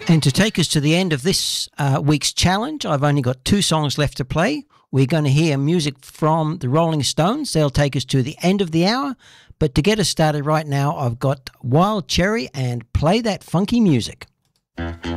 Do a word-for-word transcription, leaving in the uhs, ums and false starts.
And to take us to the end of this uh, week's challenge, I've only got two songs left to play. We're going to hear music from the Rolling Stones. They'll take us to the end of the hour. But to get us started right now, I've got Wild Cherry and Play That Funky Music.